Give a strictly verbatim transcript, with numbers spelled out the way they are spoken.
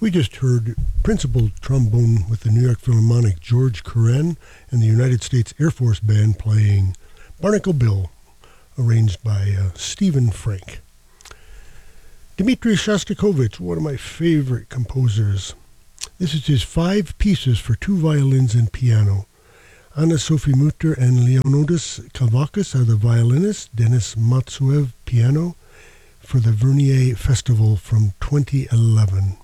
We just heard principal trombone with the New York Philharmonic George Karen and the United States Air Force Band playing Barnacle Bill, arranged by uh, Stephen Frank. Dmitri Shostakovich, one of my favorite composers. This is his five pieces for two violins and piano. Anna Sophie Mutter and Leonidas Kalvakis are the violinists, Denis Matsuev piano, for the Vernier Festival from twenty eleven.